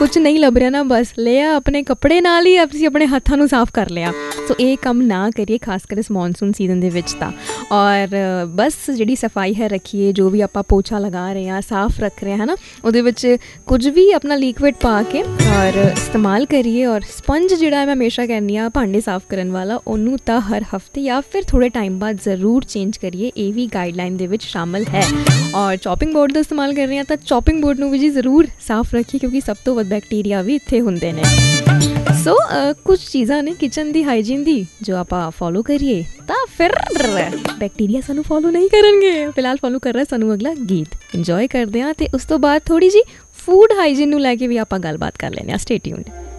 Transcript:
ਕੁਝ ਨਹੀਂ ਲੱਭ ਰਿਹਾ ਨਾ, ਬਸ ਲਿਆ ਆਪਣੇ ਕੱਪੜੇ ਨਾਲ ਹੀ ਅਸੀਂ ਆਪਣੇ ਹੱਥਾਂ ਨੂੰ ਸਾਫ਼ ਕਰ ਲਿਆ। ਸੋ ਇਹ ਕੰਮ ਨਾ ਕਰੀਏ, ਖਾਸ ਕਰ ਇਸ ਮੌਨਸੂਨ ਸੀਜ਼ਨ ਦੇ ਵਿੱਚ ਤਾਂ। ਔਰ ਬਸ ਜਿਹੜੀ ਸਫਾਈ ਹੈ ਰੱਖੀਏ, ਜੋ ਵੀ ਆਪਾਂ ਪੋਚਾ ਲਗਾ ਰਹੇ ਹਾਂ, ਸਾਫ਼ ਰੱਖ ਰਹੇ ਹਾਂ ਨਾ, ਉਹਦੇ ਵਿੱਚ ਕੁਝ ਵੀ ਆਪਣਾ ਲਿਕੁਇਡ ਪਾ ਕੇ ਔਰ ਇਸਤੇਮਾਲ ਕਰੀਏ। ਔਰ ਸਪੰਜ ਜਿਹੜਾ ਮੈਂ ਹਮੇਸ਼ਾ ਕਹਿੰਦੀ ਹਾਂ ਭਾਂਡੇ ਸਾਫ਼ ਕਰਨ ਵਾਲਾ, ਉਹਨੂੰ ਤਾਂ ਹਰ ਹਫ਼ਤੇ ਜਾਂ ਫਿਰ ਥੋੜ੍ਹੇ ਟਾਈਮ ਬਾਅਦ ਜ਼ਰੂਰ ਚੇਂਜ ਕਰੀਏ। ਇਹ ਵੀ ਗਾਈਡਲਾਈਨ ਦੇ ਵਿੱਚ ਸ਼ਾਮਿਲ ਹੈ। ਔਰ ਚੌਪਿੰਗ ਬੋਰਡ ਦਾ ਇਸਤੇਮਾਲ ਕਰ ਰਹੇ ਹਾਂ ਤਾਂ ਚੌਪਿੰਗ ਬੋਰਡ ਨੂੰ ਵੀ ਜੀ ਜ਼ਰੂਰ ਸਾਫ਼ ਰੱਖੀਏ, ਕਿਉਂਕਿ ਸਭ ਤੋਂ ਵੱਧ ਬੈਕਟੀਰੀਆ ਵੀ ਇੱਥੇ ਹੁੰਦੇ ਨੇ। ਸੋ ਕੁਝ ਚੀਜ਼ਾਂ ਨੇ ਕਿਚਨ ਦੀ ਹਾਈਜੀਨ ਦੀ, ਜੋ ਆਪਾਂ ਫੋਲੋ ਕਰੀਏ ਤਾਂ ਫਿਰ ਬੈਕਟੀਰੀਆ ਸਾਨੂੰ ਫੋਲੋ ਨਹੀਂ ਕਰਨਗੇ। ਫਿਲਹਾਲ ਫੋਲੋ ਕਰ ਰਿਹਾ ਸਾਨੂੰ ਅਗਲਾ ਗੀਤ, ਇੰਜੋਏ ਕਰਦੇ ਹਾਂ ਅਤੇ ਉਸ ਤੋਂ ਬਾਅਦ ਥੋੜ੍ਹੀ ਜਿਹੀ ਫੂਡ ਹਾਈਜੀਨ ਨੂੰ ਲੈ ਕੇ ਵੀ ਆਪਾਂ ਗੱਲਬਾਤ ਕਰ ਲੈਂਦੇ ਹਾਂ। Stay tuned.